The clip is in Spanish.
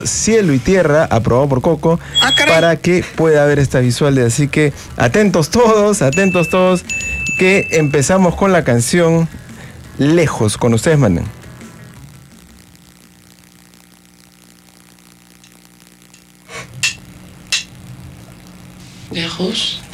Cielo y Tierra, aprobado por Coco, para que pueda ver esta visual. Así que atentos todos, que empezamos con la canción Lejos, con ustedes manden. Lejos.